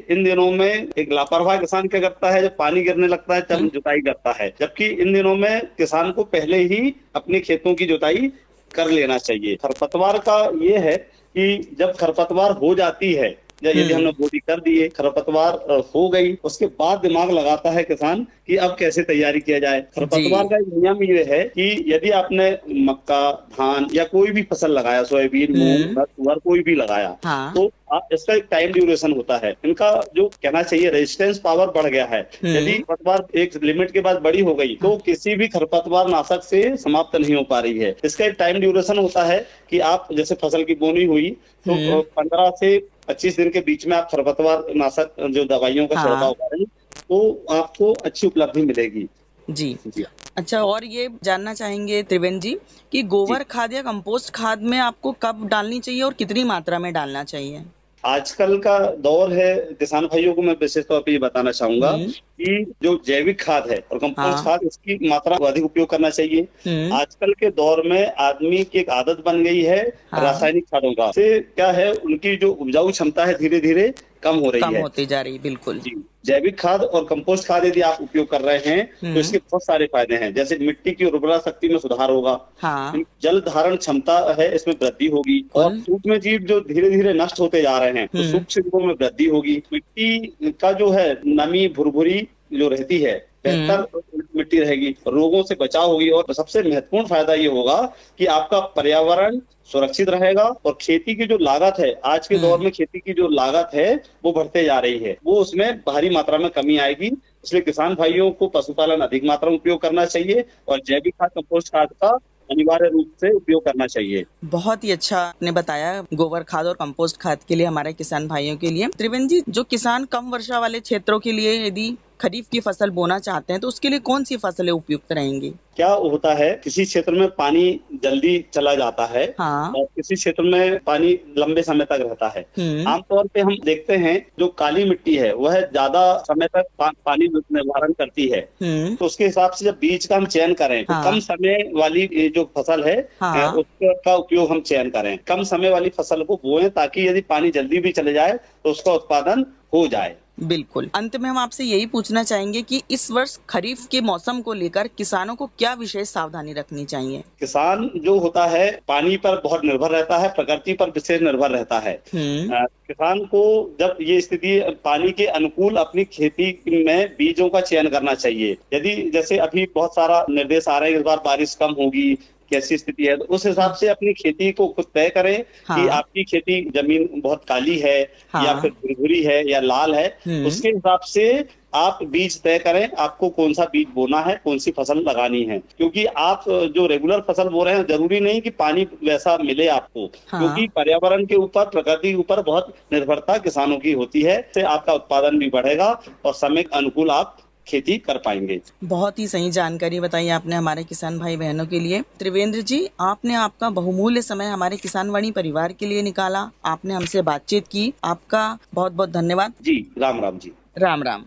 इन दिनों में एक लापरवाह किसान क्या करता है, जब पानी गिरने लगता है तब जुताई करता है, जबकि इन दिनों में किसान को पहले ही अपने खेतों की जुताई कर लेना चाहिए। खरपतवार का ये है कि जब खरपतवार हो जाती है, या यदि हम्म। हमने बोरी कर दिए, खरपतवार हो गई, उसके बाद दिमाग लगाता है किसान कि अब कैसे तैयारी किया जाए। जी। खरपतवार का एक नियम ये है कि यदि आपने मक्का, धान या कोई भी फसल लगाया, सोयाबीन, मूंग, हम्म। तुअर कोई भी लगाया, हाँ। तो इसका एक टाइम ड्यूरेशन होता है। इनका जो कहना चाहिए रेजिस्टेंस पावर बढ़ गया है। यदि हम्म। खरपतवार एक लिमिट के बाद बड़ी हो गई हाँ। तो किसी भी खरपतवार नाशक से समाप्त नहीं हो पा रही है। इसका एक टाइम ड्यूरेशन होता है कि आप जैसे फसल की बोनी हुई तो हम्म। 15 से 25 दिन के बीच में आप खरपतवार नाशक जो दवाइयों का छिड़काव हाँ। करें तो आपको अच्छी उपलब्धि मिलेगी। जी। जी। अच्छा, और ये जानना चाहेंगे त्रिवेंद्र जी कि जी। गोबर खाद या कंपोस्ट खाद में आपको कब डालनी चाहिए और कितनी मात्रा में डालना चाहिए? आजकल का दौर है, किसान भाइयों को मैं विशेष तौर पे ये बताना चाहूंगा हम्म। कि जो जैविक खाद है और कंपोस्ट हाँ। खाद, इसकी मात्रा को अधिक उपयोग करना चाहिए। हम्म। आजकल के दौर में आदमी की एक आदत बन गई है हाँ। रासायनिक खादों का, से क्या है, उनकी जो उपजाऊ क्षमता है धीरे धीरे कम हो रही कम है। होती जा रही, बिल्कुल। जी। जैविक खाद और कंपोस्ट खाद यदि आप उपयोग कर रहे हैं तो हम्म। इसके बहुत सारे फायदे हैं, जैसे मिट्टी की उर्वरा शक्ति में सुधार होगा, हाँ। जल धारण क्षमता है इसमें वृद्धि होगी, और बिल्कुल। सूक्ष्म जीव जो धीरे धीरे नष्ट होते जा रहे हैं तो हम्म। सूक्ष्म जीवों में वृद्धि होगी। मिट्टी का जो है नमी भुरभुरी जो रहती है, हम्म। बेहतर मिट्टी रहेगी, रोगों से बचाव होगी, और सबसे महत्वपूर्ण फायदा ये होगा कि आपका पर्यावरण सुरक्षित रहेगा। और खेती की जो लागत है, आज के दौर हम्म। में खेती की जो लागत है वो बढ़ते जा रही है, वो उसमें भारी मात्रा में कमी आएगी। इसलिए किसान भाइयों को पशुपालन अधिक मात्रा में उपयोग करना चाहिए और जैविक खाद, कंपोस्ट खाद का अनिवार्य रूप से उपयोग करना चाहिए। बहुत ही अच्छा आपने बताया गोबर खाद और कंपोस्ट खाद के लिए हमारे किसान भाइयों के लिए। त्रिवेंद्र जी, जो किसान कम वर्षा वाले क्षेत्रों के लिए यदि खरीफ की फसल बोना चाहते हैं तो उसके लिए कौन सी फसलें उपयुक्त रहेंगी? क्या होता है, किसी क्षेत्र में पानी जल्दी चला जाता है हाँ। और किसी क्षेत्र में पानी लंबे समय तक रहता है। हम्म। आमतौर पे हम देखते हैं जो काली मिट्टी है वह ज्यादा समय तक पानी निर्धारण करती है, हम्म। तो उसके हिसाब से जब बीज का हम चयन करें तो कम हाँ। समय वाली ये जो फसल है हाँ। उसका उपयोग हम चयन करें, कम समय वाली फसल को बोएं, ताकि यदि पानी जल्दी भी चले जाए तो उसका उत्पादन हो जाए। बिल्कुल। अंत में हम आपसे यही पूछना चाहेंगे कि इस वर्ष खरीफ के मौसम को लेकर किसानों को क्या विशेष सावधानी रखनी चाहिए? किसान जो होता है पानी पर बहुत निर्भर रहता है, प्रकृति पर विशेष निर्भर रहता है। हम्म। किसान को जब ये स्थिति पानी के अनुकूल अपनी खेती में बीजों का चयन करना चाहिए। यदि जैसे अभी बहुत सारा निर्देश आ रहे हैं इस बार बारिश कम होगी, कैसी स्थिति है, तो उस हिसाब हाँ। से अपनी खेती को खुद तय करें कि हाँ। आपकी खेती जमीन बहुत काली है या फिर हाँ। भुरभुरी है या लाल है। हम्म। उसके हिसाब से आप बीज तय करें, आपको कौन सा बीज बोना है, कौन सी फसल लगानी है, क्योंकि आप जो रेगुलर फसल बो रहे हैं जरूरी नहीं कि पानी वैसा मिले आपको, क्योंकि हाँ। पर्यावरण के ऊपर, प्रकृति के ऊपर बहुत निर्भरता किसानों की होती है। से आपका उत्पादन भी बढ़ेगा और समय के अनुकूल आप खेती कर पाएंगे। बहुत ही सही जानकारी बताई आपने हमारे किसान भाई बहनों के लिए। त्रिवेंद्र जी, आपने आपका बहुमूल्य समय हमारे किसानवाणी परिवार के लिए निकाला, आपने हमसे बातचीत की, आपका बहुत बहुत धन्यवाद। जी, राम राम जी। राम राम।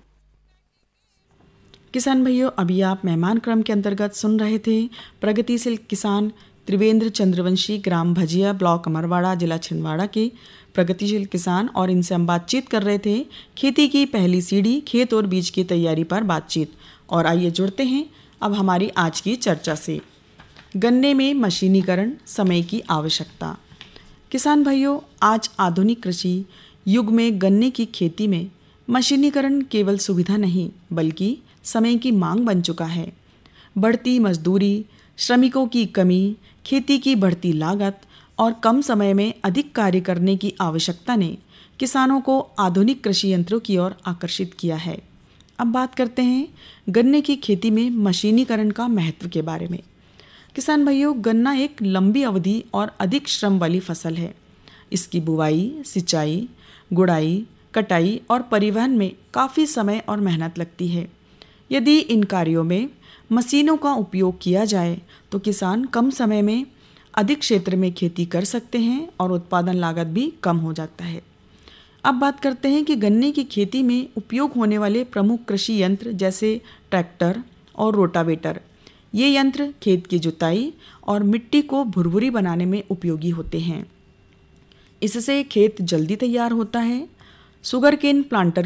किसान भाइयों, अभी आप मेहमान क्रम के अंतर्गत सुन रहे थे प्रगतिशील किसान त्रिवेंद्र चंद्रवंशी, ग्राम भजिया, ब्लॉक अमरवाड़ा, जिला छिंदवाड़ा के प्रगतिशील किसान, और इनसे हम बातचीत कर रहे थे खेती की पहली सीढ़ी, खेत और बीज की तैयारी पर बातचीत। और आइए जुड़ते हैं अब हमारी आज की चर्चा से। गन्ने में मशीनीकरण, समय की आवश्यकता। किसान भाइयों, आज आधुनिक कृषि युग में गन्ने की खेती में मशीनीकरण केवल सुविधा नहीं बल्कि समय की मांग बन चुका है। बढ़ती मजदूरी, श्रमिकों की कमी, खेती की बढ़ती लागत और कम समय में अधिक कार्य करने की आवश्यकता ने किसानों को आधुनिक कृषि यंत्रों की ओर आकर्षित किया है। अब बात करते हैं गन्ने की खेती में मशीनीकरण का महत्व के बारे में। किसान भाइयों, गन्ना एक लंबी अवधि और अधिक श्रम वाली फसल है। इसकी बुवाई, सिंचाई, गुड़ाई, कटाई और परिवहन में काफ़ी समय और मेहनत लगती है। यदि इन कार्यों में मशीनों का उपयोग किया जाए तो किसान कम समय में अधिक क्षेत्र में खेती कर सकते हैं और उत्पादन लागत भी कम हो जाता है। अब बात करते हैं कि गन्ने की खेती में उपयोग होने वाले प्रमुख कृषि यंत्र जैसे ट्रैक्टर और रोटावेटर। ये यंत्र खेत की जुताई और मिट्टी को भुरभुरी बनाने में उपयोगी होते हैं। इससे खेत जल्दी तैयार होता है। Sugarcane planter